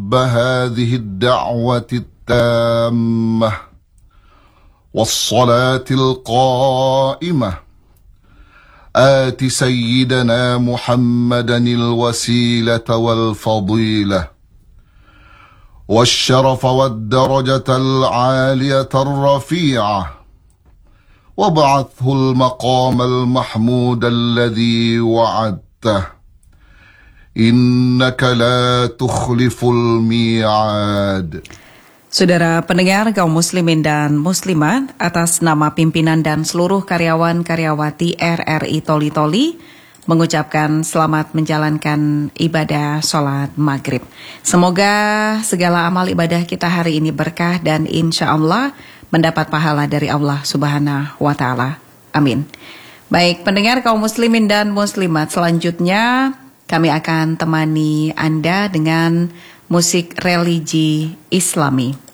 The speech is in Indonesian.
رب هذه الدعوة التامة والصلاة القائمة آت سيدنا محمدا الوسيلة والفضيلة والشرف والدرجة العالية الرفيعة وابعثه المقام المحمود الذي وعدته إنك لا تخلف الميعاد. Saudara pendengar kaum muslimin dan muslimat, atas nama pimpinan dan seluruh karyawan-karyawati RRI Toli-Toli mengucapkan selamat menjalankan ibadah sholat maghrib. Semoga segala amal ibadah kita hari ini berkah dan insya Allah mendapat pahala dari Allah Subhanahu wa Ta'ala. Amin. Baik, pendengar kaum muslimin dan muslimat, selanjutnya kami akan temani Anda dengan musik religi Islami.